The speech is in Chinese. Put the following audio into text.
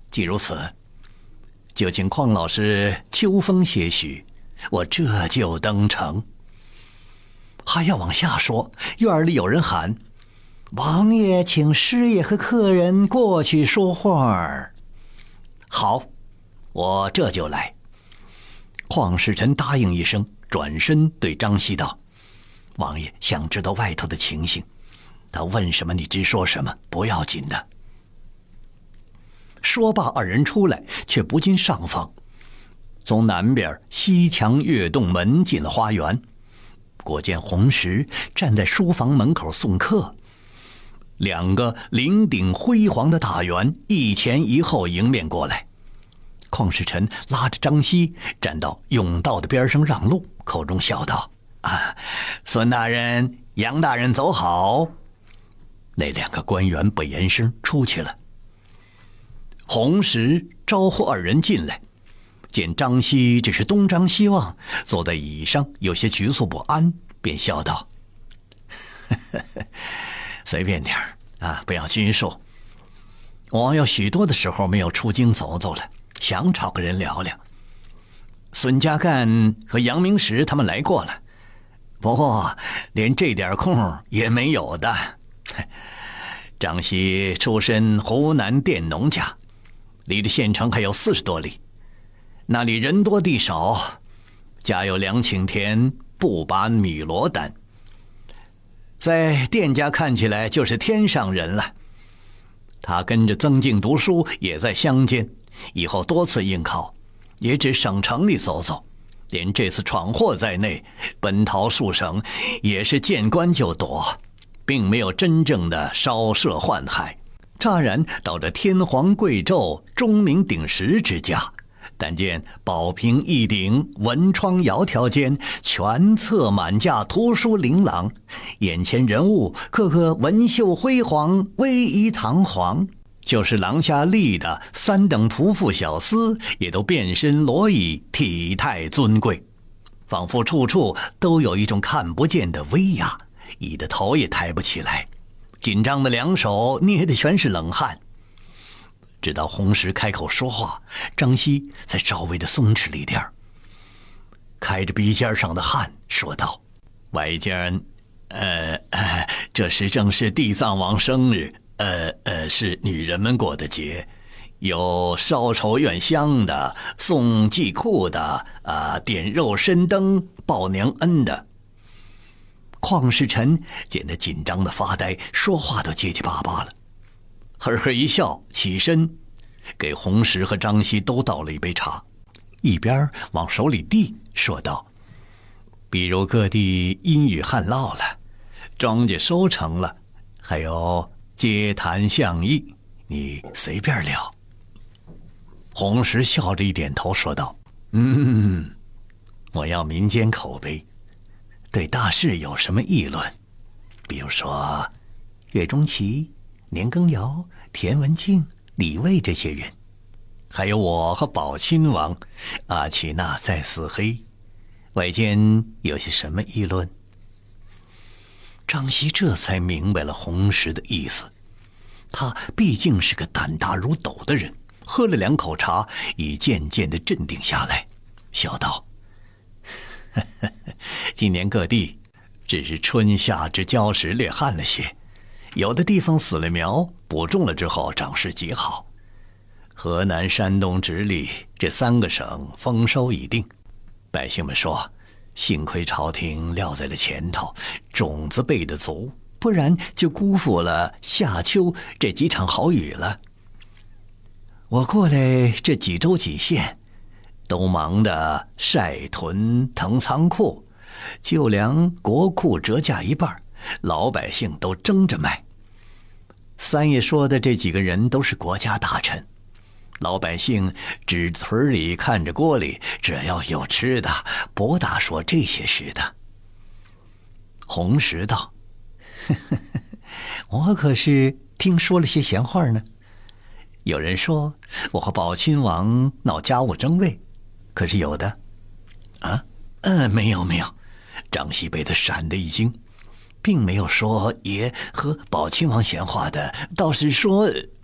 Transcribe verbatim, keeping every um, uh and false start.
既如此，就请邝老师秋风些许，我这就登城。还要往下说，院里有人喊：“王爷，请师爷和客人过去说话。”好，我这就来。邝世臣答应一声，转身对张熙道：“王爷想知道外头的情形，他问什么你直说什么，不要紧的。”说罢，二人出来，却不进上房，从南边西墙跃动门进了花园。果见红石站在书房门口送客，两个灵顶辉煌的大员一前一后迎面过来。邝世臣拉着张熙站到甬道的边上让路，口中笑道：“啊，孙大人、杨大人走好。”那两个官员不言声出去了。红石招呼二人进来，见张熙只是东张西望，坐在椅上有些局促不安，便笑道：“随便点啊，不要拘束。我有许多的时候没有出京走走了，想找个人聊聊。孙家干和杨明石他们来过了，不过连这点空也没有的。张熙出身湖南佃农家，离着县城还有四十多里，那里人多地少，家有两顷田，不拔米罗丹，在店家看起来就是天上人了。他跟着曾静读书，也在乡间，以后多次应考，也只省城里走走，连这次闯祸在内，奔逃数省，也是见官就躲，并没有真正的烧涉宦害。乍然到这天皇贵胄、钟鸣鼎食之家，但见宝瓶一顶，文窗窈窕间，全册满架，图书琳琅，眼前人物个个文秀辉煌，威仪堂皇，就是廊下立的三等仆妇小厮，也都遍身罗衣，体态尊贵，仿佛处处都有一种看不见的威压，倚得头也抬不起来，紧张的两手捏的全是冷汗。直到红石开口说话，张熙才稍微的松弛了一点，开着鼻尖上的汗说道：“外间，呃，呃这时正是地藏王生日，呃呃，是女人们过的节，有烧愁怨香的，送祭库的，啊、呃，点肉参灯，报娘恩的。”邝世臣见他紧张的发呆，说话都结结巴巴了，呵呵一笑，起身给红石和张熙都倒了一杯茶，一边往手里递，说道：“比如各地阴雨旱涝了，庄稼收成了，还有街谈巷议，你随便聊。”红石笑着一点头，说道：“嗯，我要民间口碑，对大事有什么议论？比如说岳钟琪、年羹尧、田文镜、李卫这些人，还有我和宝亲王、阿奇那在四黑，外间有些什么议论？”张熙这才明白了红石的意思，他毕竟是个胆大如斗的人，喝了两口茶，已渐渐地镇定下来，笑道：“今年各地只是春夏之交时略旱了些，有的地方死了苗，补种了之后长势极好。河南、山东、直隶这三个省丰收已定，百姓们说幸亏朝廷料在了前头，种子备得足，不然就辜负了夏秋这几场好雨了。我过来这几州几县，都忙得晒屯腾仓库，就粮国库折价一半，老百姓都争着卖。三爷说的这几个人都是国家大臣，老百姓只屯里看着锅里，只要有吃的，不大说这些事的。”红石道：“呵呵呵，我可是听说了些闲话呢。有人说我和宝亲王闹家务争位，可是有的？啊？呃，没有没有。”张熙被他闪得一惊，并没有说爷和宝亲王闲话的，倒是说